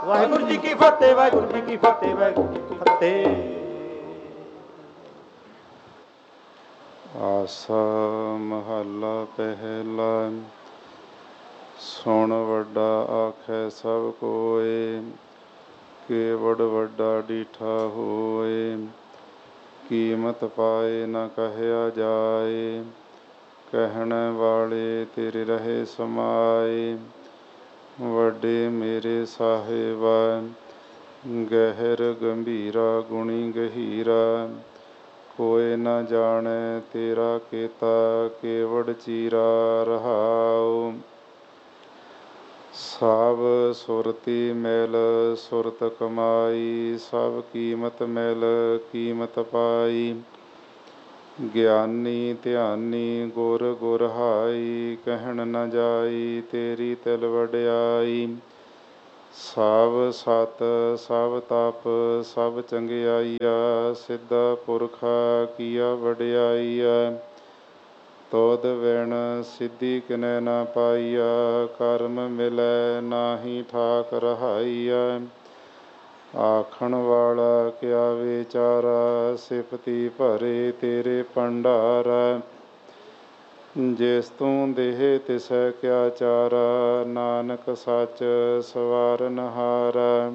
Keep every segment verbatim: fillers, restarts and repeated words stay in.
ਵਾਹਿਗੁਰੂ ਜੀ ਕੀ ਫਤਿਹ, ਵਾਹਿਗੁਰੂ ਜੀ ਕੀ ਫਤਿਹ, ਵਾਹਿਗੁਰੂ ਜੀ ਕੀ ਫਤਿਹ। ਆਸਾ ਮਹੱਲਾ ਪਹਿਲਾ। ਸੁਣ ਵੱਡਾ ਆਖੈ ਸਭ ਕੋਇ, ਕੇਵੜ ਵੱਡਾ ਡੀਠਾ ਹੋਇ। ਕੀਮਤ ਪਾਏ ਨ ਕਹਿਆ ਜਾਏ, ਕਹਿਣ ਵਾਲੇ ਤੇਰੇ ਰਹੇ ਸਮਾਏ। ਵੱਡੇ ਮੇਰੇ ਸਾਹਿਬਾ, ਗਹਿਰ ਗੰਭੀਰਾ ਗੁਣੀ ਗਹੀਰਾ। ਕੋਇ ਨ ਜਾਣੈ ਤੇਰਾ ਕੇਤਾ, ਕੇਵੜ ਚੀਰਾ ਰਹਾਉ। ਸਭ ਸੁਰਤੀ ਮਿਲ ਸੁਰਤ ਕਮਾਈ, ਸਭ ਕੀਮਤ ਮਿਲ ਕੀਮਤ ਪਾਈ। ਗਿਆਨੀ ਧਿਆਨੀ ਗੁਰ ਗੁਰ ਹਾਈ, ਕਹਿਣ ਨ ਜਾਈ ਤੇਰੀ ਤਿਲ ਵਡਿਆਈ। ਸਭ ਸਤ ਸਭ ਤਪ ਸਭ ਚੰਗਿਆਈਆ, ਸਿੱਧਾ ਪੁਰਖਾ ਕੀਆ ਵਡਿਆਈਆ। ਤੁਧ ਵਿਣ ਸਿੱਧੀ ਕਿਨੈ ਨਾ ਪਾਈਆ, ਕਰਮ ਮਿਲੈ ਨਾਹੀ ਠਾਕ ਰਹਾਈਆ। ਆਖਣ ਵਾਲਾ ਕਿਆ ਵਿਚਾਰਾ, ਸਿਫਤੀ ਭਰੇ ਤੇਰੇ ਭੰਡਾਰਾ। ਜਿਸ ਤੂੰ ਦੇਹ ਤਿਸੈ ਕਿਆ ਚਾਰਾ, ਨਾਨਕ ਸੱਚ ਸਵਾਰਨ ਹਾਰਾ।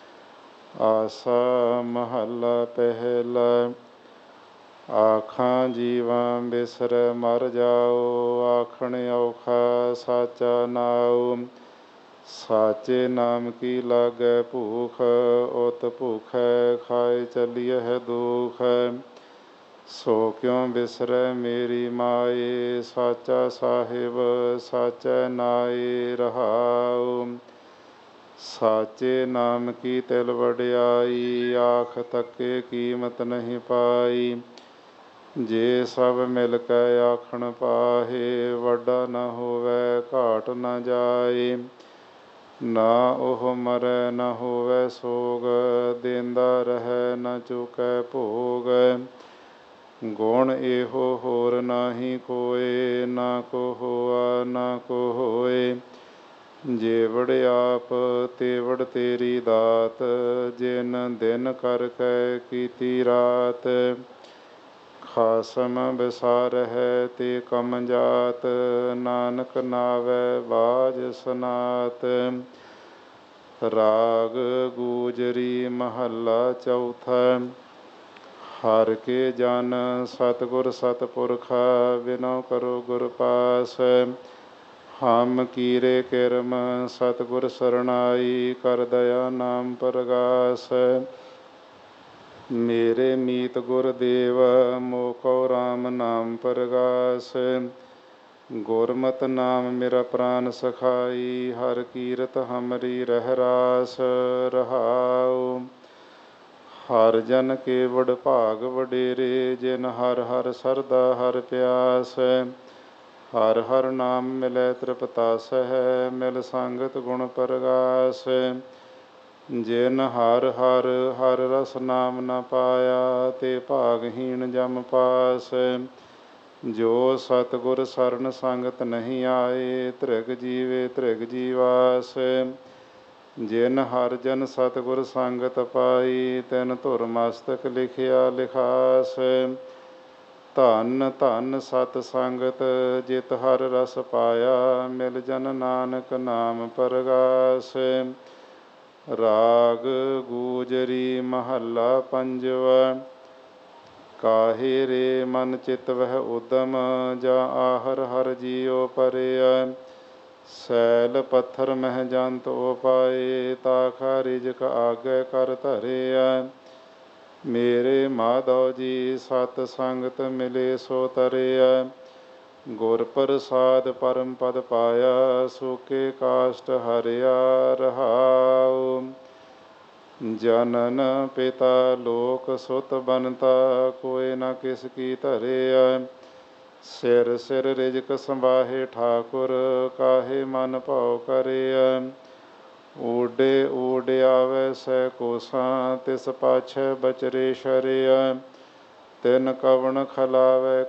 ਆਸਾ ਮਹੱਲਾ ਪਹਿਲਾ। ਆਖਾਂ ਜੀਵਾਂ ਬਿਸਰੈ ਮਰ ਜਾਓ, ਆਖਣ ਔਖਾ ਸਾਚਾ ਨਾਉ। ਸਾਚੇ ਨਾਮ ਕੀ ਲਾਗੈ ਭੂਖ, ਉਤ ਭੁਖੈ ਖਾਏ ਚਲੀਐ ਦੁਖ। ਸੋ ਕਿਉ ਬਿਸਰੈ ਮੇਰੀ ਮਾਏ, ਸਾਚਾ ਸਾਹਿਬ ਸਾਚੈ ਨਾਏ ਰਹਾਉ। ਸਾਚੇ ਨਾਮ ਕੀ ਤਿਲ ਵਡਿਆਈ, ਆਖ ਤੱਕੇ ਕੀਮਤ ਨਹੀਂ ਪਾਈ। ਜੇ ਸਭ ਮਿਲ ਕੇ ਆਖਣ ਪਾਹੇ, ਵੱਡਾ ਨ ਹੋਵੈ ਘਾਟ ਨ ਜਾਏ। ਨਾ ਉਹ ਮਰੈ ਨ ਹੋਵੈ ਸੋਗ, ਦੇਂਦਾ ਰਹੈ ਨ ਚੁਕੈ ਭੋਗ। ਗੁਣ ਇਹੋ ਹੋਰ ਨਾਹੀ ਕੋਇ, ਨਾ ਕੋ ਹੋਆ ਨਾ ਕੋ ਹੋਇ। ਜੇਵੜ ਆਪ ਤੇਵੜ ਤੇਰੀ ਦਾਤ, ਜਿਨ ਦਿਨ ਕਰਕੇ ਕੀਤੀ ਰਾਤ। ਖਾਸਮ ਵਿਸਾਰਹਿ ਤੇ ਕਮ ਜਾਤ, ਨਾਨਕ ਨਾਵੈ ਬਾਝ ਸਨਾਤ। ਰਾਗ ਗੂਜਰੀ ਮਹੱਲਾ ਚੌਥਾ। ਹਰਿ ਕੇ ਜਨ ਸਤਿਗੁਰ ਸਤਿਪੁਰਖਾ, ਬਿਨਉ ਕਰੋ ਗੁਰ ਪਾਸ। ਹਮ ਕੀਰੇ ਕਿਰਮ ਸਤਿਗੁਰ ਸਰਣਾਈ, ਕਰ ਦਇਆ ਨਾਮ ਪਰਗਾਸ। ਮੇਰੇ ਮੀਤ ਗੁਰਦੇਵ, ਮੋਹ ਕਉ ਰਾਮ ਨਾਮ ਪਰਗਾਸ। ਗੁਰਮਤਿ ਨਾਮ ਮੇਰਾ ਪ੍ਰਾਨ ਸਖਾਈ, ਹਰਿ ਕੀਰਤ ਹਮਰੀ ਰਹਿ ਰਾਸ ਰਹਾਉ। ਹਰਿ ਜਨ ਕੇਵੜ ਭਾਗ ਵਡੇਰੇ, ਜਿਨ ਹਰਿ ਹਰਿ ਸਰਦਾ ਹਰਿ ਪਿਆਸ। ਹਰਿ ਹਰਿ ਨਾਮ ਮਿਲੈ ਤ੍ਰਿਪਤਾਸਹਿ, ਮਿਲ ਸੰਗਤ ਗੁਣ ਪਰਗਾਸ। ਜਿਨ ਹਰਿ ਹਰਿ ਹਰਿ ਰਸ ਨਾਮ ਨ ਪਾਇਆ, ਤੇ ਭਾਗਹੀਣ ਜਮ ਪਾਸ। ਜੋ ਸਤਿਗੁਰ ਸਰਣ ਸੰਗਤ ਨਹੀਂ ਆਏ, ਧ੍ਰਿਗ ਜੀਵੇ ਧ੍ਰਿਗ ਜੀਵਾਸ। ਜਿਨ ਹਰਿ ਜਨ ਸਤਿਗੁਰ ਸੰਗਤ ਪਾਈ, ਤਿਨ ਧੁਰ ਮਸਤਕ ਲਿਖਿਆ ਲਿਖਾਸ। ਧੰਨ ਧੰਨ ਸਤ ਸੰਗਤ ਜਿਤ ਹਰਿ ਰਸ ਪਾਇਆ, ਮਿਲ ਜਨ ਨਾਨਕ ਨਾਮ ਪਰਗਾਸ। ਰਾਗ ਗੂਜਰੀ ਮਹੱਲਾ ਪੰਜਵਾ। ਕਾਹੇ ਰੇ ਮਨ ਚਿਤ ਵਹਿ ਉਦਮ, ਜਾਂ ਆਹਰ ਹਰਿ ਜੀਉ ਪਰਿਆ। ਸੈਲ ਪੱਥਰ ਮਹਿ ਜੰਤ ਉਪਾਏ, ਤਾਖਾ ਰਿਜਕ ਆਗੇ ਕਰ ਧਰਿਆ। ਮੇਰੇ ਮਾਧੋ ਜੀ ਸਤ ਸੰਗਤ ਮਿਲੇ ਸੋ ਤਰਿਆ। ਗੁਰ ਪ੍ਰਸਾਦ ਪਰਮ ਪਦ ਪਾਇਆ, ਸੂਕੇ ਕਾਸ਼ਟ ਹਰਿਆ ਰਹਾਉ। ਜਨਨ ਪਿਤਾ ਲੋਕ ਸੁਤ ਬਨਤਾ, ਕੋਇ ਨ ਕਿਸ ਕੀ ਧਰਿਆ। ਸਿਰ ਸਿਰ ਰਿਜਕ ਸੰਬਾਹੇ ਠਾਕੁਰ, ਕਾਹੇ ਮਨ ਭਉ ਕਰਿਆ। ਊਡੇ ਊਡ ਆਵੈ ਸੈ ਕੋਸਾਂ, ਤਿਸ ਪਾਛੈ ਬਚਰੇ ਸ਼ਰਿਆ। ਤਿਨ ਕਵਣ ਖਲਾਵੈ